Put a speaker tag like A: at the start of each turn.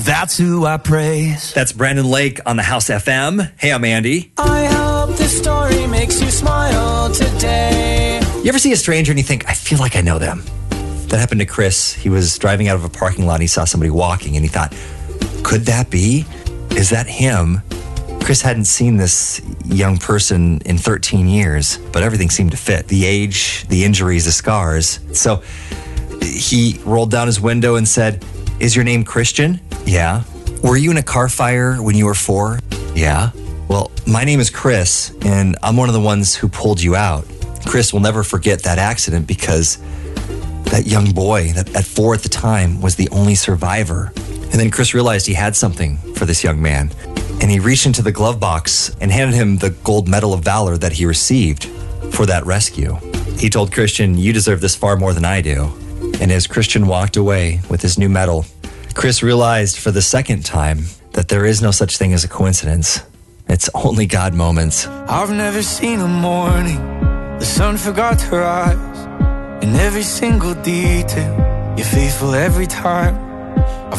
A: That's who I praise.
B: That's Brandon Lake on the House FM. Hey, I'm Andy.
A: I hope this story makes you smile today.
B: You ever see a stranger and you think, I feel like I know them? That happened to Chris. He was driving out of a parking lot and he saw somebody walking and he thought, could that be? Is that him? Chris hadn't seen this young person in 13 years, but everything seemed to fit. The age, the injuries, the scars. So he rolled down his window and said, is your name Christian? Yeah. Were you in a car fire when you were 4? Yeah. Well, my name is Chris, and I'm one of the ones who pulled you out. Chris will never forget that accident because that young boy, that at 4 at the time, was the only survivor. And then Chris realized he had something for this young man, and he reached into the glove box and handed him the gold medal of valor that he received for that rescue. He told Christian, you deserve this far more than I do. And as Christian walked away with his new medal, Chris realized for the second time that there is no such thing as a coincidence. It's only God moments.
A: I've never seen a morning the sun forgot to rise. In every single detail, you're faithful every time.